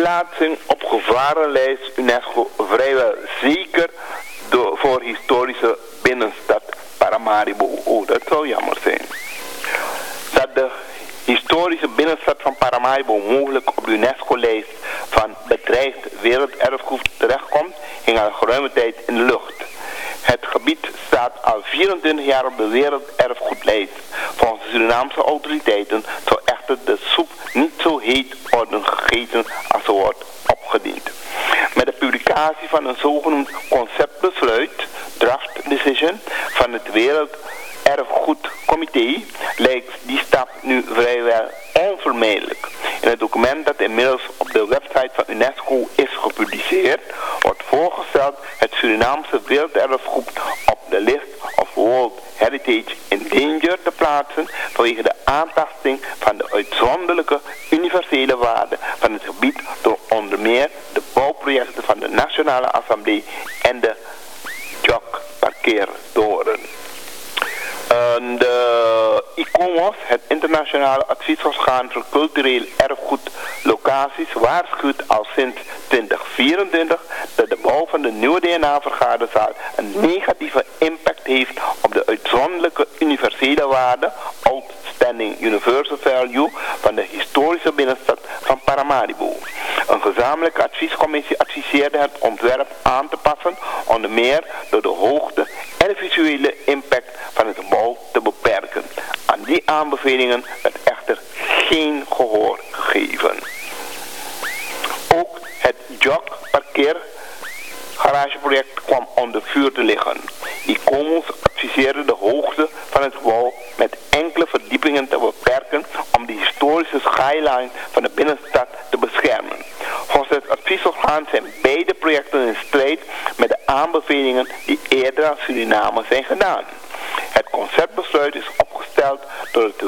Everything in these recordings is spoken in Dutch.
plaatsing op gevarenlijst UNESCO vrijwel zeker voor historische binnenstad Paramaribo. Oh, dat zou jammer zijn. Dat de historische binnenstad van Paramaribo mogelijk op de UNESCO-lijst van bedreigd werelderfgoed terechtkomt, hing al geruime tijd in de lucht. Het gebied staat al 24 jaar op de werelderfgoedlijst. Volgens de Surinaamse autoriteiten zou echter de soep niet zo heet worden gegeten als ze wordt opgediend. Met de publicatie van een zogenoemd conceptbesluit, draft decision, van het Werelderfgoedcomité lijkt die stap nu vrijwel onvermijdelijk. In het document dat inmiddels op de website van UNESCO is gepubliceerd, wordt voorgesteld het Surinaamse werelderfgoed op de list of World Heritage in Danger te plaatsen vanwege de aantasting van de uitzonderlijke universele waarde van het gebied door onder meer de bouwprojecten van de Nationale Assemblée en de Jok-parkeertoren. De ICOMOS, het internationale adviesorgaan voor cultureel erfgoedlocaties, waarschuwt al sinds 2024 dat de bouw van de nieuwe DNA-vergaderzaal een negatieve impact heeft op de uitzonderlijke universele waarde, outstanding universal value, van de historische binnenstad van Paramaribo. Een gezamenlijke adviescommissie adviseerde het ontwerp aan te passen, onder meer door de hoogte en de visuele impact van het gebouw te beperken. Aan die aanbevelingen werd echter geen gehoor gegeven. Ook het Jok-parkeergarageproject kwam onder vuur te liggen. ICOMOS adviseerde de hoogte van het gebouw met enkele verdiepingen te beperken om de historische skyline van de binnenstad te beschermen. Volgens het adviesorgaan zijn beide projecten in strijd met de aanbevelingen die eerder aan Suriname zijn gedaan. Het conceptbesluit is opgesteld door het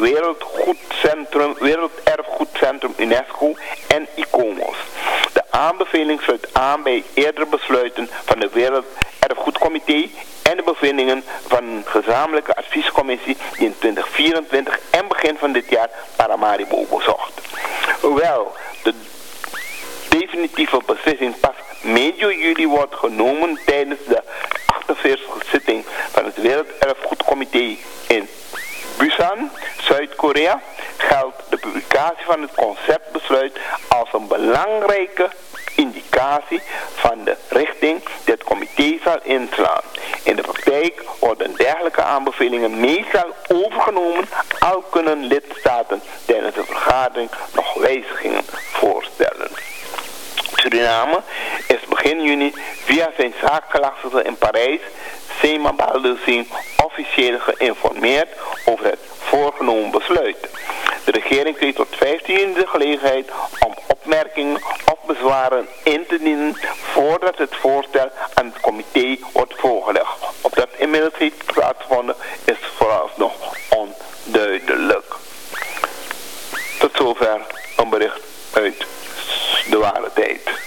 Werelderfgoedcentrum UNESCO en ICOMOS. De aanbeveling sluit aan bij eerdere besluiten van de Werelderfgoedcomité en de bevindingen van een gezamenlijke adviescommissie die in 2024 en begin van dit jaar Paramaribo bezocht. Hoewel de definitieve beslissing pas medio juli wordt genomen tijdens de 48e zitting van het Werelderfgoedcomité in Busan, Zuid-Korea, geldt de publicatie van het conceptbesluit als een belangrijke indicatie van de richting die het comité zal inslaan. In de praktijk worden dergelijke aanbevelingen meestal overgenomen, al kunnen lidstaten tijdens de vergadering nog wijzigingen voorstellen. Suriname is begin juni via zijn zaakgelastigde in Parijs, Sema Baldwin, officieel geïnformeerd over het voorgenomen besluit. De regering kreeg tot 15 de gelegenheid om opmerkingen of bezwaren in te dienen voordat het voorstel aan het comité wordt voorgelegd. Of dat inmiddels heeft plaatsgevonden is vooralsnog onduidelijk. Tot zover een bericht uit de ware tijd.